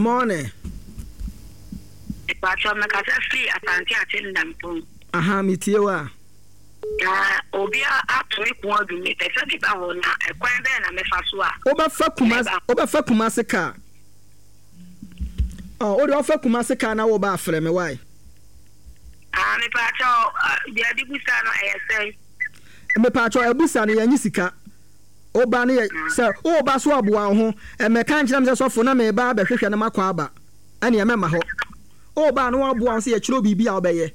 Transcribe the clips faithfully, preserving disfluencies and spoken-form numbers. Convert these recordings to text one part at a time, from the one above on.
Morning. Pacho mekasa free atanti atenda mpon. Aha mitiewa. Ah obia aturi ko adu me pese di ba ho na ekwan be na mefa so a. Obafa Kumasi, obafa Kumasi ka. Oh, o de ofa Kumasi ka na wo ba afre me why? Ah me pacho dia di busa no ayesai. Me pacho ebusa no yanyi sika. Oba ne se o ba so aboa ho e me kan kire me se sofo na me ba behwehwe na makwa aba. Ane e me ma ho. O ba no aboa se ye kiro bibi a obeye.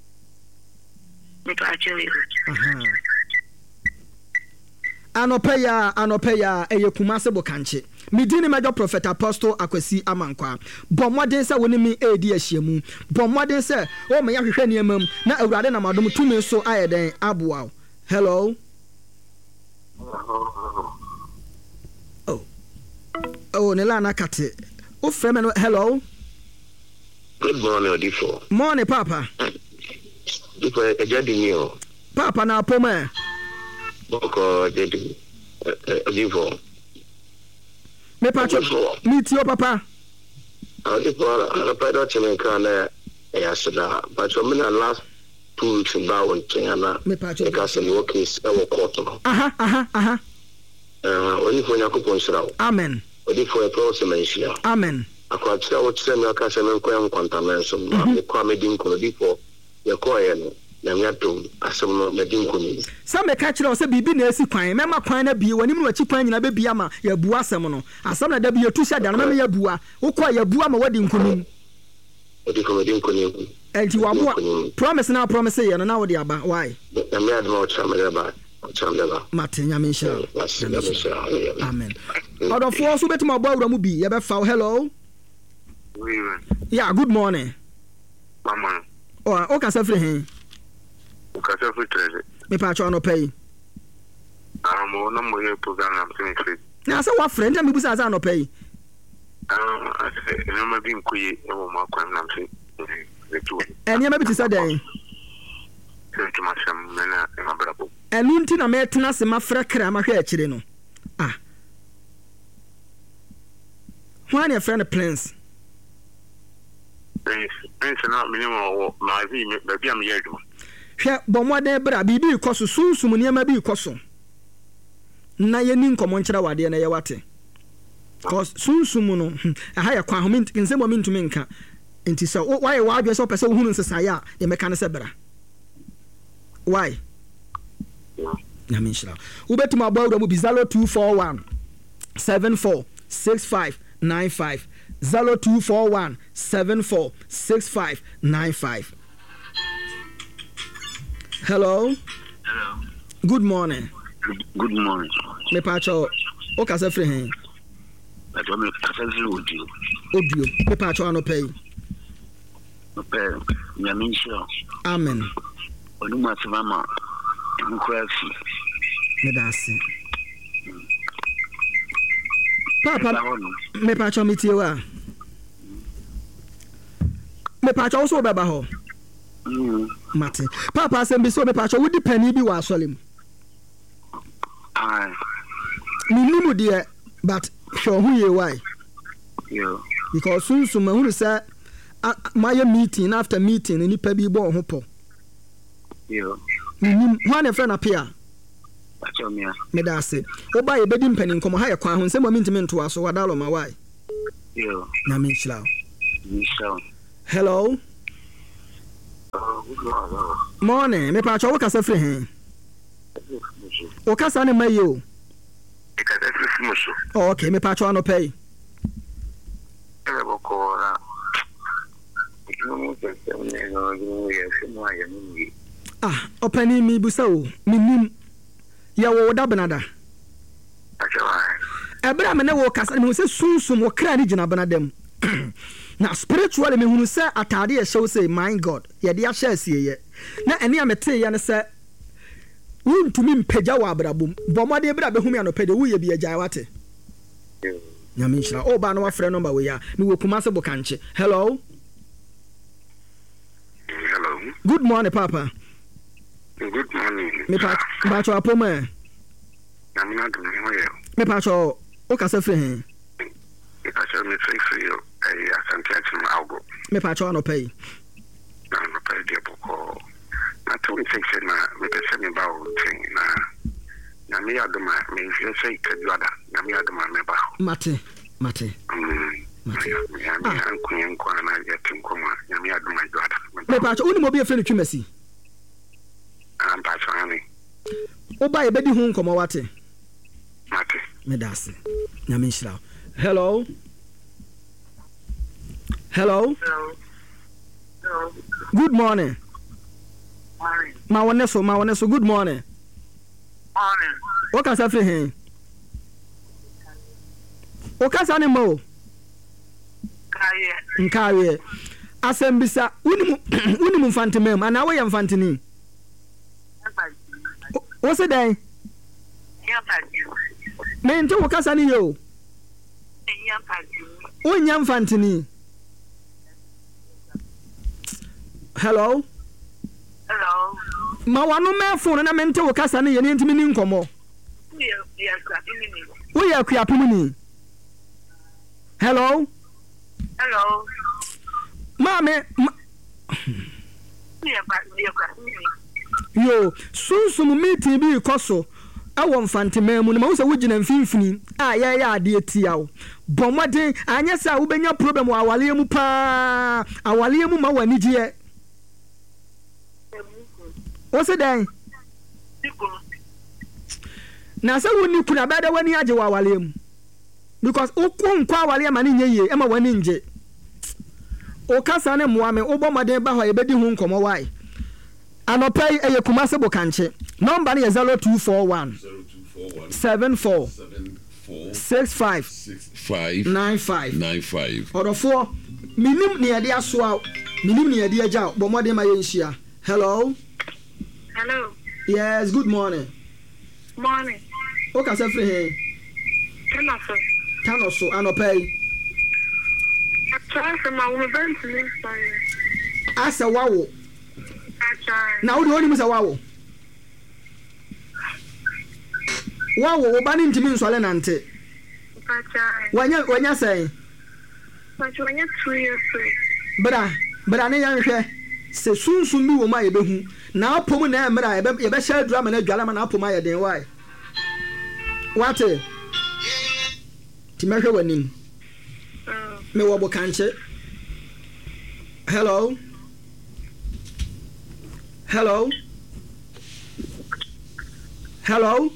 Me pacho yi. Aha. Anopeya anopeya eye Kumasi Bokanche. Midini major prophet apostle Akwesi Amankwa. Bomwaden se woni mi edi ahiemu. Bomwaden se o me yahwehwe niamam na awurade na madom tumi so ayeden aboa. Hello. Oh. Oh, Nelana Kate. O frame no hello. Good morning, Odifo. Morning, Papa. Odifo, ejadi ni o. Papa na poma. Boko ejadi. Odifo. Me pacho. Meet your papa. Odifo, I pedo chime kana yasada. Pacho me na last two weeks in Bawon China. Me pacho. Because in your case, I will court. Aha, aha, aha. Uh, Odifo Yakupon Srao. Amen. Odifo a process mention. Amen. Akwatira wo tsem ya kasa men kwam kwantamanso ma kwa medin ko difo ye ko ye no na nyato asem no medin ko ni sa me ka kire o se bibi na esi kwan me ma kwan na bi woni mu wachi kwan nyina be bia ma ya bua asem no asem na da bi yetu sha da na me ya bua wo ko ya bua ma wadi nkunim odi ko medin ko ni enti wa boa promise na promise ye no na wo de aba why na me adma o chama de ba o chama de ba matenya me sha amen odofo so betima bo awura mu bi ye be fa hello. Yeah, good morning. Mama. Oh, o ka se free hen. O ka se free treasure. Me pa cho no pay. Ah, mo na mo ye program am free. Na se wa friend am busa za no pay. Ah, e ma bi nkuye e wo ma kwan nam se. Eni ma bi ti se den. Se tu ma sam na e ma brabo. Enu nti na me tena se ma fra kra ma hwe a kire no. Ah. Why your friend plans? Prince na minimum ma vi me ba bia me yeduma hwe bomwade bra bibi ikoso sunsum niam bi ikoso na ye ni nkomo nkyera wade na ye wate cause sunsum no aha ye kwa ho mint nsem mo mintumi nka enti so why why adwe so pese wo hunu nsesa ya ye meka ne se bra why na minshira ubetuma bawura mu bizalo two four one seven four six five nine five zero two four one seven four six five nine five. Hello. Hello. Good morning. Good, good morning. Me pacho o ka se free hen. I don't know if audio. Audio. Me pacho ano pay. No pay. Nyame sure. Amen. Onu ma se mama. Nkwasi. Me dasi. Papa, me pacho mitiewa. Me pacho also beba ho. Mm. Mate. Papa sembi so me pacho wudi penny bi wa solim. Aye. Me numu de but show who ye why. Yeah. Because soon soon me who say my meeting after meeting ni pa bi bo ho po. Yeah. Me nim one a friend appear. Me da se oba ye bedi mpani nkomo ha ye kwa ho nsem amintime nto aso wadalo ma why yo na me chila Michelle. Hello. Uh, morning me pa cho wo kasa free hen o kasa ne mayo e kasa free mo so oh, okay me pa cho no pay e bo ko ra ah opani mi busa o minim ya wo da benada ebra me ne wo kasa me se sunsum wo kra ni gina benadam na spiritually me hunu se atade ye show say my god ye de a share sie ye na ene a mete ye ne se wuntumi mpagya wa abrabom bomode ebra be humi anopede wo ye bi agya wate nyame nshira o ba no wa frɛ number we ya me wo Kumasi Bokanche. Hello. Hello. Good morning papa. Good morning. Me pa ba cho apoma I'm not doing well. me pa cho o kasa free hen I shall me free free eh asante chim awgo me pa cho no pay na no pay de boko na to we think na me pese me ba o tin na na me adoma me feel say kadwada na me adoma me ba mate mate mm mate ya me ankunye nkwa na ya tinkoma na me adoma dwada me pa cho uni mo be friend twimasi am pa cho ani oba ye bedi hu nkomo wate mate me dase na me nshira hello hello Hello. good morning Morning. ma wone so ma wone so good morning Morning. o ka sa fre hen o ka sa ne mo Kaye. nkawe asembisa unimu unimu mfantemem ana wo ye mfanteni wo se dan me nte wo ka sa ne yo o nya mfanteni hello Hello. ma wano me phone na me nte wo ka sa ne ye ne ntimi ni nkomo Yes, yes, I wo ye akuapem ni hello Hello. Mame, ma yo, sunsum meeting bi koso. Awo mfantemam mu na wo se wo gina mfimfini a ya ya ade atia wo. Bomode anya sa wo benya problem wa awale mu pa. Awale mu ma wani giye. Wo se dan? Na se wo ni kuna bada wani age wa awale mu. Because ukwu nkwa awale ma ni nyeye e ma wani nje. O kasa ne moame o bomaden ba ho ebedi hu nkomo wai anopai eye kumase bokanche number ne zero two four one seven four six five nine five odofo minim ne yade aso a minim ne yade agya bomaden ma yenhia hello Hello. yes good morning Morning. o kasa free he Tanoso. Tanoso anopai Try from my woman to sorry. asa wawo na wo de oni musa wawo wawo wo bani ntimi nsole nante wanya wanya sai But when you're two years old. bra bra ne yan hwe se sunsun bi wo ma ye behu na apom na emra ye be ye be sha dura ma na dwala ma na apom aye den wai wate ti me hwe wanim me wo bokanche hello hello hello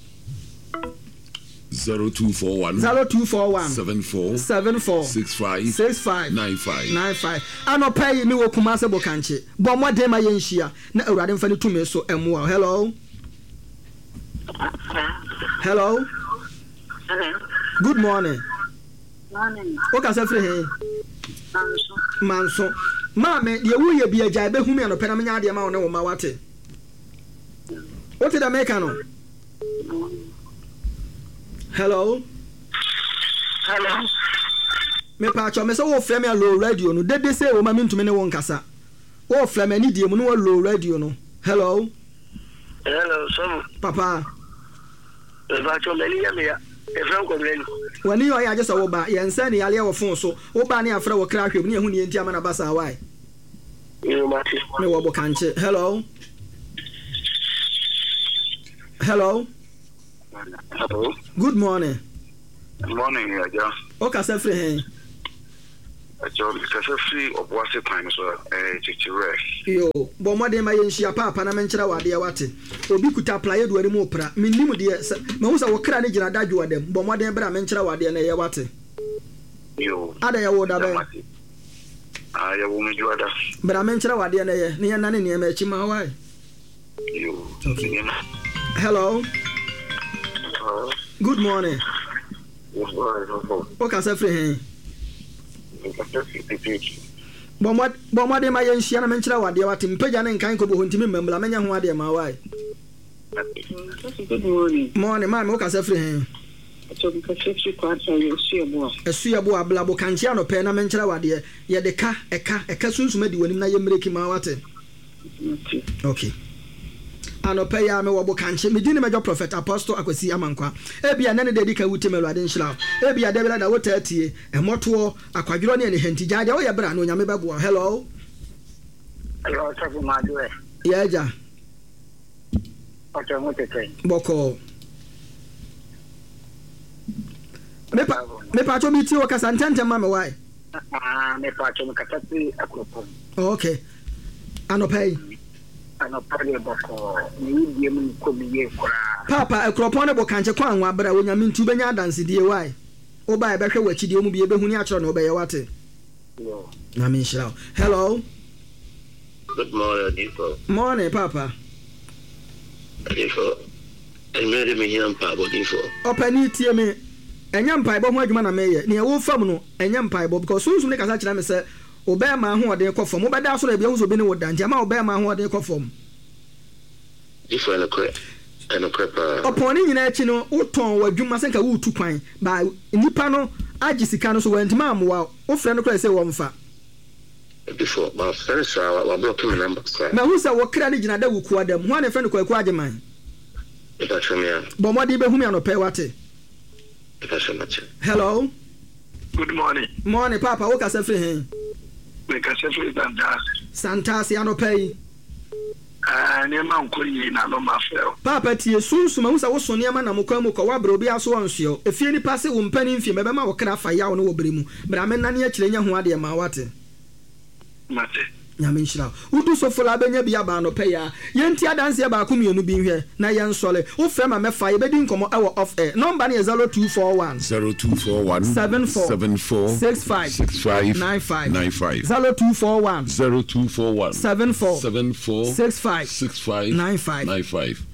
zero two four one zero two four one seven four seven four six five six five nine five nine five ano pay me wo kuma se bokanche bo modem ma yenhia na awurade mfa ne tumi so emwa hello hello Hello. good morning Morning. o ka se free he Manso. manso mame de wo ye bia jai be hu me no pena me nya de ma wo ne wo ma wate o te da meka no hello Hello. me pa cho me se wo frɛ me low radio no dede se wo ma me ntumi ne wo nkasa wo frɛ me ni die mu no wo low radio no hello Hello, so papa ba cho me liya me ya e fran ko mleni wani yo ya je so wo ba ye nsa ne yale wo fon so wo ba ne afra wo kra hwem ne hu ne enti ama na basa wai yo mati me wo bo kanche hello hello hello good morning morning ya ja o ka se free hen ajo ka se free obwase kwan so eh chichire yo bo modem ma ye nhia papa na me nkyira wade ya wate obi kuta playe do ani mu pra minnim de me hu sa wo kra ne gina dadwo wadam bo modem bra me nkyira wade na ye wate yo ada ya wo da be ah ya wo me juada bra me nkyira wade na ye ne ye na ne ne ma echi ma wai yo okay hello good morning o ka se free hen bomwa bomwa de ma ye nhia na me nkyira wade wate mpagya ne nkan ko bo hontimi mmamla menya ho ade ma wai Good morning. morning ma me o ka se free hen So because if you can't tell you see a boy. esu ya bo abla bo kanche ano pe na me nkyira wade ye de ka eka eka sunsuma di wanim na ye mreki ma wate okay anɔpɛ ya me wɔbo kanche me dini mejo prophet apostle akwasi amankwa ebia nane de dika wutem awurade nhyira ebia de bela da wota atie emoto akwadwiro ne ne hentija dia wo ye bra no nyame bebo hello hello sabu madwe ya ja oto mo tete boko me pa me pa cho bi ti o kasa ntante ma me why ah me pa cho me kasa ti akropon okay anɔpɛ anɔpɛ boko ni die mu ko mi ye kora papa akropon ne bo kanche kwa anwa bra onyame ntu benya adanse die why wo ba e behwe wachidie mu bi e behuni a kyerɛ no obeye wate yo na me nhyira hello Good morning, Adifo. morning papa Adifo. I made me here, Papa, Adifo. opani tie me enya mpaebɔ ho adwuma na meyɛ ne ɛwo fam no enya mpaebɔ because sunsun ne kasa kyerɛ me sɛ obey ma ho ɔden kɔ fam obɛda so na bia ho so bi ne wo danti ama obey ma ho ɔden kɔ fam Adifo and a crap. And a crap. ɔpɔne nyina akyi no wotɔn w'adwuma sɛ nka wotu kwan ba nipa no agye sika no so wantima amoa wo frɛ no kora sɛ wɔmfa Before my friends are blocking my number. ma hu sɛ wo kra ne gyina da wo kuwa dam ho ne frɛ no kwaku agye man If I show me, bɔ mmɔde bɛhu me anɔpɛ wate if I show much. hello good morning morning papa wo kasa firi hen me kasa firi danda santase anɔpɛ yi ah ne ma nkori na no ma frɛ papa tie sunsum hu sɛ wo so nneɛma na mokwan mu kɔ wabra obi aso onsuo efie ni pase wo mpani mfie mebɛma wo kra fa yawo no wo bere mu bra me nane akyire nya ho ade ma wate mate nyame nhyira wudu so fola benya bia ba no pɛ ya yenti adanse ba ko mienu bi nhwɛ na yɛn sɔle wo frɛ ma mɛfa yɛbɛdi nkɔmɔ ɛwɔ off air number ne zero two four one zero two four one seven four seven four six five six five nine five nine five zero two four one zero two four one seven four seven four six five six five nine five nine five